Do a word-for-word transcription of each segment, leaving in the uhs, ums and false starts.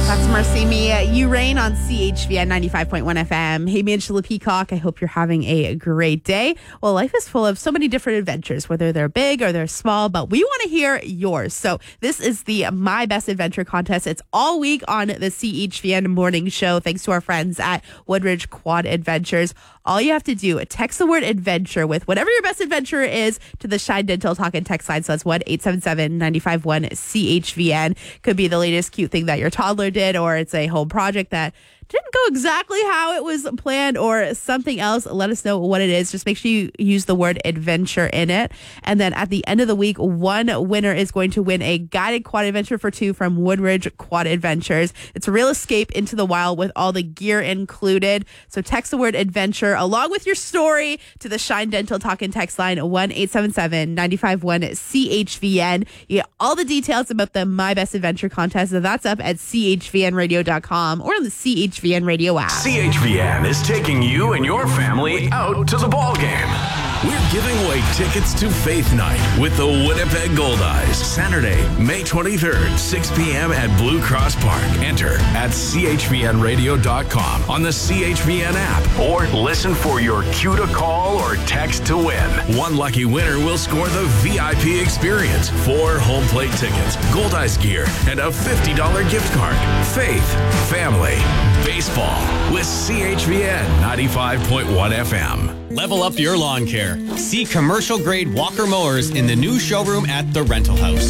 That's Mercy Me. You Rain on C H V N ninety-five point one F M. Hey, me, Angela Peacock. I hope you're having a great day. Well, life is full of so many different adventures, whether they're big or they're small, but we want to hear yours. So this is the My Best Adventure contest. It's all week on the C H V N morning show, thanks to our friends at Woodridge Quad Adventures. All you have to do, text the word adventure with whatever your best adventure is to the Shine Dental Talk and text line. So that's one eight seven seven, nine five one, C H V N. Could be the latest cute thing that your toddler did, or it's a home project that didn't go exactly how it was planned, or something else. Let us know what it is. Just make sure you use the word adventure in it. And then at the end of the week, one winner is going to win a guided quad adventure for two from Woodridge Quad Adventures. It's a real escape into the wild with all the gear included. So text the word adventure along with your story to the Shine Dental Talk and text line one eight seven seven, nine five one, C H V N. You get all the details about the My Best Adventure contest. And that's up at C H V N radio dot com or on the C H V N radio app. C H V N is taking you and your family out to the ball game. We're giving away tickets to Faith Night with the Winnipeg Goldeyes. Saturday, May twenty-third, six p.m. at Blue Cross Park. Enter at C H V N radio dot com on the C H V N app, or listen for your cue to call or text to win. One lucky winner will score the V I P experience, four home plate tickets, Goldeyes gear, and a fifty dollars gift card. Faith, family, baseball with C H V N ninety-five point one F M. Level up your lawn care. See commercial-grade Walker mowers in the new showroom at The Rental House.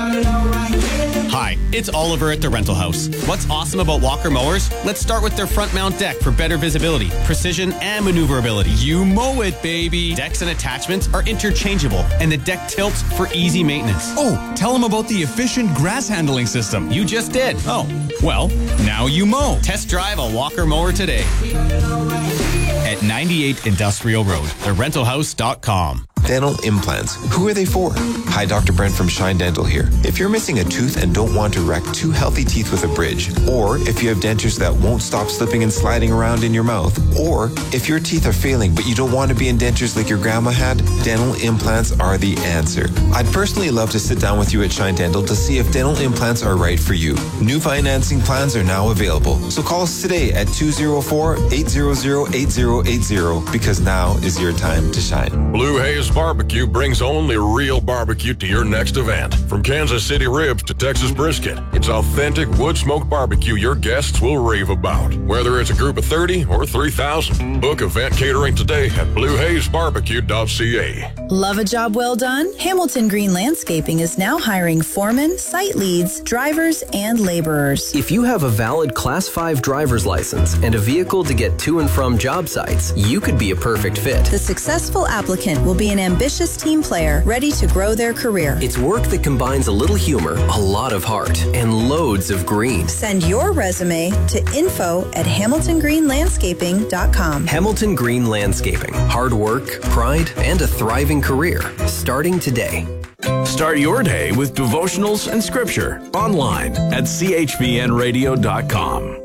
Hi, it's Oliver at The Rental House. What's awesome about Walker mowers? Let's start with their front mount deck for better visibility, precision, and maneuverability. You mow it, baby. Decks and attachments are interchangeable, and the deck tilts for easy maintenance. Oh, tell them about the efficient grass handling system. You just did. Oh, well, now you mow. Test drive a Walker mower today at ninety-eight Industrial Road, the rental house dot com. Dental implants. Who are they for? Hi, Doctor Brent from Shine Dental here. If you're missing a tooth and don't want to wreck two healthy teeth with a bridge, or if you have dentures that won't stop slipping and sliding around in your mouth, or if your teeth are failing but you don't want to be in dentures like your grandma had, dental implants are the answer. I'd personally love to sit down with you at Shine Dental to see if dental implants are right for you. New financing plans are now available, so call us today at two oh four, eight hundred, eight oh eight oh, because now is your time to shine. Blue Haze Barbecue brings only real barbecue to your next event. From Kansas City ribs to Texas brisket, it's authentic wood-smoked barbecue your guests will rave about. Whether it's a group of thirty or three thousand, book event catering today at blue haze barbecue dot c a. Love a job well done? Hamilton Green Landscaping is now hiring foremen, site leads, drivers, and laborers. If you have a valid Class five driver's license and a vehicle to get to and from job sites, you could be a perfect fit. The successful applicant will be an ambitious team player ready to grow their career. It's work that combines a little humor, a lot of heart, and loads of green. Send your resume to info at hamilton green landscaping dot com. Hamilton Green Landscaping. Hard work, pride, and a thriving career. Starting today. Start your day with devotionals and scripture online at C H V N radio dot com.